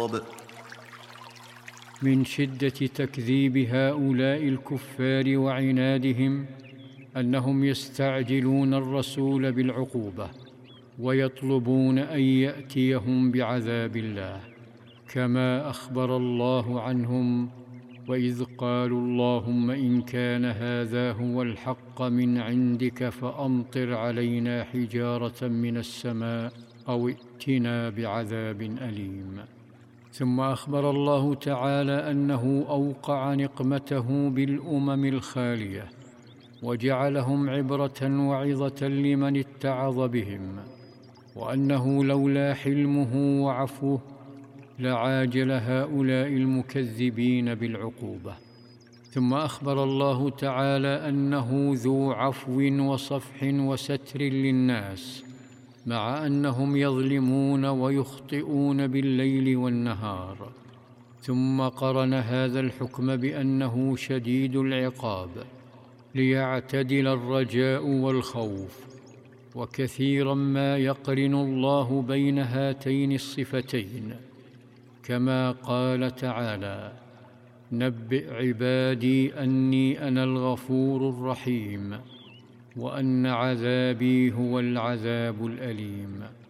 من شدة تكذيب هؤلاء الكفار وعنادهم أنهم يستعجلون الرسول بالعقوبة ويطلبون أن يأتيهم بعذاب الله، كما أخبر الله عنهم: وإذ قالوا اللهم إن كان هذا هو الحق من عندك فأمطر علينا حجارة من السماء أو ائتنا بعذاب أليم. ثم أخبر الله تعالى أنه أوقع نقمته بالأمم الخالية وجعلهم عبرة وعظة لمن اتعظ بهم، وأنه لولا حلمه وعفوه لعاجل هؤلاء المكذبين بالعقوبة. ثم أخبر الله تعالى أنه ذو عفو وصفح وستر للناس، مع أنهم يظلمون ويخطئون بالليل والنهار. ثم قرن هذا الحكم بأنه شديد العقاب ليعتدل الرجاء والخوف. وكثيرا ما يقرن الله بين هاتين الصفتين، كما قال تعالى: نبئ عبادي أني أنا الغفور الرحيم وأن عذابي هو العذاب الأليم.